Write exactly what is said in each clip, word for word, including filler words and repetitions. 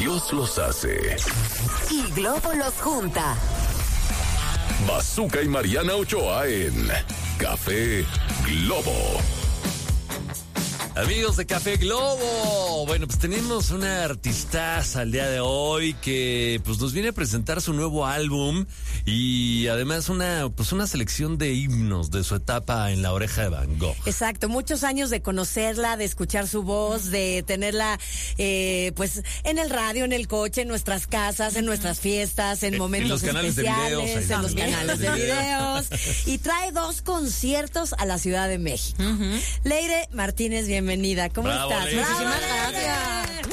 Dios los hace y Globo los junta. Bazooka y Mariana Ochoa en Café Globo. Amigos de Café Globo, bueno, pues tenemos una artistaza al día de hoy que pues nos viene a presentar su nuevo álbum y además una pues una selección de himnos de su etapa en La Oreja de Van Gogh. Exacto, muchos años de conocerla, de escuchar su voz, de tenerla eh, pues en el radio, en el coche, en nuestras casas, en nuestras fiestas, en, en momentos en los canales especiales, de videos, en los canales de videos, y trae dos conciertos a la Ciudad de México. Uh-huh. Leire Martínez, bienvenida. ¿Cómo Bravo, estás? Leire. Muchísimas gracias.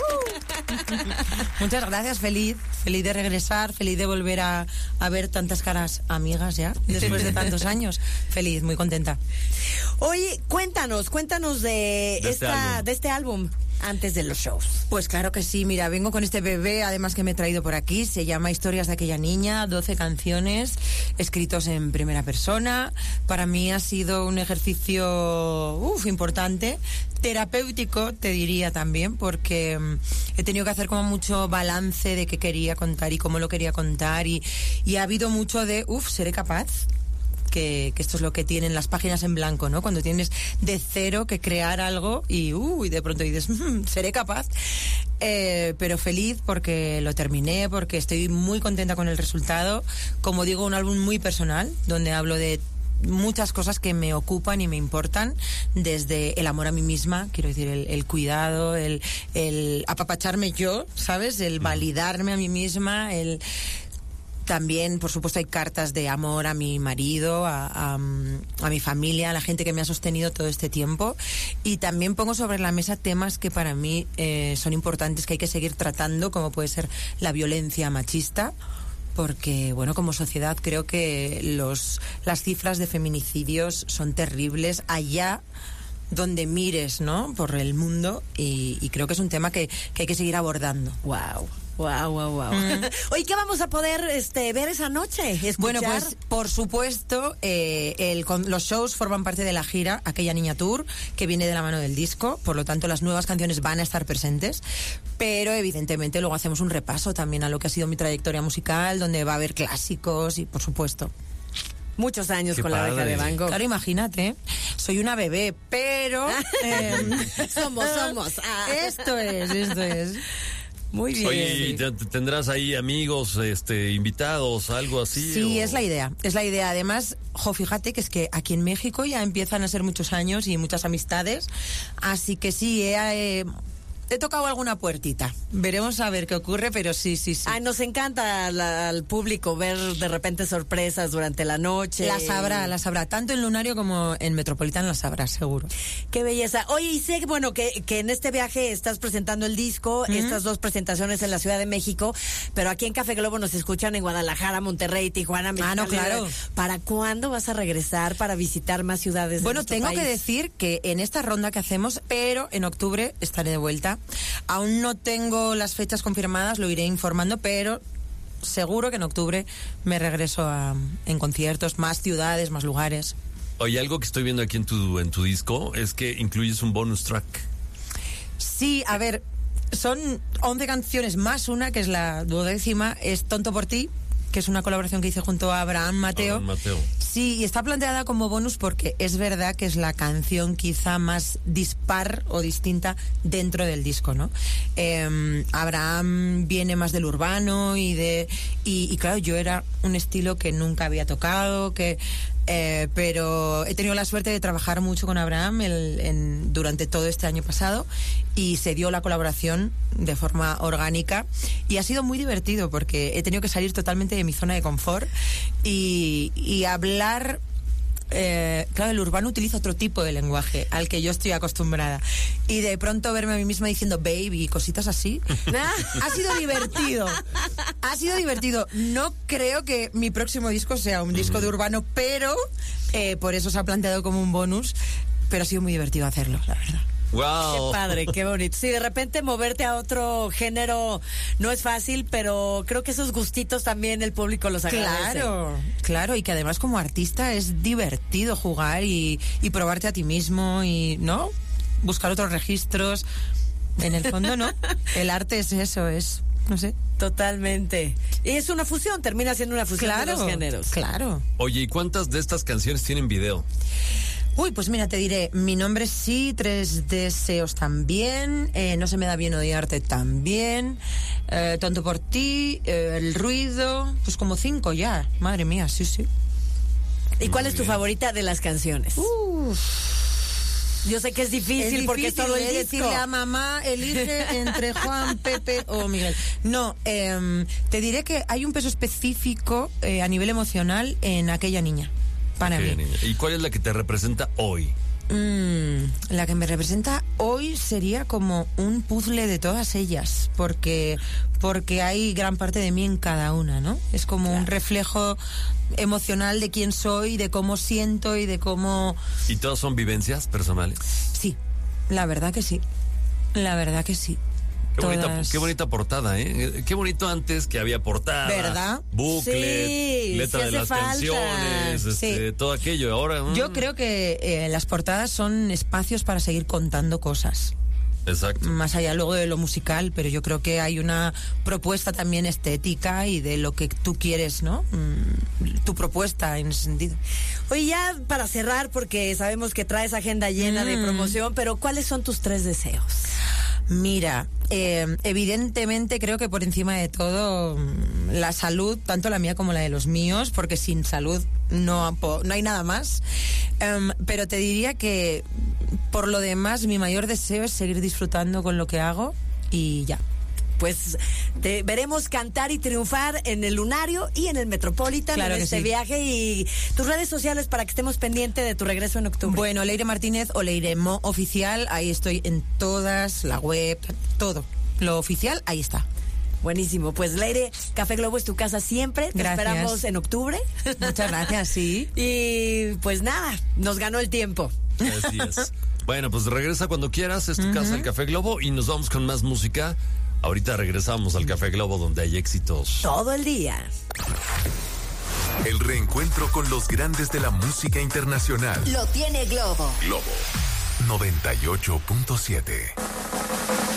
Uh. Muchas gracias, feliz, feliz de regresar, feliz de volver a, a ver tantas caras amigas ya, después de tantos años. Feliz, muy contenta. Oye, cuéntanos, cuéntanos de, de, esta, este de este álbum antes de los shows. Pues claro que sí, mira, vengo con este bebé, además que me he traído por aquí, se llama Historias de aquella niña, doce canciones, escritos en primera persona. Para mí ha sido un ejercicio uf, importante, terapéutico, te diría también, porque um, he tenido que hacer como mucho balance de qué quería contar y cómo lo quería contar, y, y ha habido mucho de, uff, ¿seré capaz? Que, que esto es lo que tienen las páginas en blanco, ¿no? Cuando tienes de cero que crear algo y, uh, y de pronto dices, mmm, seré capaz. Eh, pero feliz porque lo terminé, porque estoy muy contenta con el resultado. Como digo, un álbum muy personal, donde hablo de muchas cosas que me ocupan y me importan, desde el amor a mí misma, quiero decir, el, el cuidado, el, el apapacharme yo, ¿sabes? El validarme a mí misma, el... También, por supuesto, hay cartas de amor a mi marido, a, a, a mi familia, a la gente que me ha sostenido todo este tiempo. Y también pongo sobre la mesa temas que para mí eh, son importantes, que hay que seguir tratando, como puede ser la violencia machista. Porque, bueno, como sociedad creo que los, las cifras de feminicidios son terribles allá donde mires, ¿no? Por el mundo. Y, y creo que es un tema que, que hay que seguir abordando. Wow. Wow, wow, wow. Mm. Oye, ¿qué vamos a poder este, ver esa noche? ¿Escuchar? Bueno, pues por supuesto, eh, el, con, los shows forman parte de la gira Aquella Niña Tour, que viene de la mano del disco, por lo tanto las nuevas canciones van a estar presentes, pero evidentemente luego hacemos un repaso también a lo que ha sido mi trayectoria musical, donde va a haber clásicos y por supuesto... Muchos años Qué con padre. La Oreja de Van Gogh. Claro, imagínate, soy una bebé, pero... eh, somos, somos. Ah. Esto es, esto es... Muy bien. Oye, ¿tendrás ahí amigos, este, invitados, algo así? Sí, o... es la idea, es la idea. Además, jo, fíjate que es que aquí en México ya empiezan a ser muchos años y muchas amistades, así que sí, he... Eh, He tocado alguna puertita. Veremos a ver qué ocurre, pero sí, sí, sí. Ay, nos encanta la, al público ver de repente sorpresas durante la noche. Las habrá, las habrá. Tanto en Lunario como en Metropolitan las habrá, seguro. Qué belleza. Oye, y sé, bueno, que, que en este viaje estás presentando el disco, uh-huh. estas dos presentaciones en la Ciudad de México, pero aquí en Café Globo nos escuchan en Guadalajara, Monterrey, Tijuana, Mexicali. Ah, no, claro. ¿Para cuándo vas a regresar para visitar más ciudades? Bueno, de nuestro tengo país? que decir que en esta ronda que hacemos, pero en octubre estaré de vuelta. Aún no tengo las fechas confirmadas, lo iré informando, pero seguro que en octubre me regreso a, en conciertos, más ciudades, más lugares. Oye, algo que estoy viendo aquí en tu, en tu disco es que incluyes un bonus track. Sí, a ver, son once canciones más una, que es la duodécima, es Tonto por ti, que es una colaboración que hice junto a Abraham Mateo. Abraham Mateo. Sí, y está planteada como bonus porque es verdad que es la canción quizá más dispar o distinta dentro del disco, ¿no? Eh, Abraham viene más del urbano y de y, y claro, yo era un estilo que nunca había tocado, que eh, pero he tenido la suerte de trabajar mucho con Abraham el, en, durante todo este año pasado y se dio la colaboración de forma orgánica y ha sido muy divertido porque he tenido que salir totalmente de mi zona de confort y, y hablar eh, claro, el urbano utiliza otro tipo de lenguaje al que yo estoy acostumbrada y de pronto verme a mí misma diciendo baby y cositas así ha sido divertido ha sido divertido. No creo que mi próximo disco sea un disco de urbano, pero eh, por eso se ha planteado como un bonus, pero ha sido muy divertido hacerlo, la verdad. Wow. Qué padre, qué bonito. Sí, de repente moverte a otro género no es fácil, pero creo que esos gustitos también el público los agradece. Claro, claro, y que además como artista es divertido jugar y, y probarte a ti mismo y, ¿no? Buscar otros registros. En el fondo, ¿no? El arte es eso, es no sé. Totalmente. Y es una fusión, termina siendo una fusión Claro, de los géneros. claro. Oye, ¿y cuántas de estas canciones tienen video? Uy, pues mira, te diré, Mi nombre sí, Tres deseos también, eh, No se me da bien odiarte también, eh, Tonto por ti, eh, El ruido, pues como cinco ya, madre mía, sí, sí. ¿Y cuál Muy es tu bien. favorita de las canciones? Uf. Yo sé que es difícil, Es porque es difícil, todo el ¿eh? disco. Decirle a mamá, elige entre Juan, Pepe o Miguel. No, eh, te diré que hay un peso específico eh, a nivel emocional en aquella niña, para Qué mí. niña. ¿Y cuál es la que te representa hoy? Mm, la que me representa hoy sería como un puzzle de todas ellas, porque porque hay gran parte de mí en cada una, ¿no? Es como un reflejo emocional de quién soy, de cómo siento y de cómo... ¿Y todas son vivencias personales? Sí, la verdad que sí, la verdad que sí. Qué bonita, Todas. qué bonita portada, ¿eh? Qué bonito antes que había portada. ¿Verdad? Buclet, Sí, letra sí de hace las falta. canciones, este, Sí. todo aquello. Ahora. mm, Yo creo que eh, las portadas son espacios para seguir contando cosas. Exacto. Más allá luego de lo musical, pero yo creo que hay una propuesta también estética y de lo que tú quieres, ¿no? Mm, tu propuesta en ese sentido. Oye, ya para cerrar, porque sabemos que traes agenda llena de Mm. promoción, pero ¿cuáles son tus tres deseos? Mira, eh, evidentemente creo que por encima de todo mm, la salud, tanto la mía como la de los míos, porque sin salud no, po- no hay nada más. Em, pero te diría que por lo demás mi mayor deseo es seguir disfrutando con lo que hago y ya. Pues te veremos cantar y triunfar en el Lunario y en el Metropolitan Claro en que este sí. viaje, y tus redes sociales para que estemos pendientes de tu regreso en octubre. Bueno, Leire Martínez o Leire Mo oficial, ahí estoy en todas, la web, todo. Lo oficial, ahí está. Buenísimo. Pues Leire, Café Globo es tu casa siempre. Te Gracias. esperamos en octubre. Muchas gracias, sí. Y pues nada, nos ganó el tiempo. Así es. Bueno, pues regresa cuando quieras, es tu casa, el Café Globo, y nos vamos con más música. Ahorita regresamos al Café Globo, donde hay éxitos. Todo el día. El reencuentro con los grandes de la música internacional. Lo tiene Globo. Globo noventa y ocho punto siete.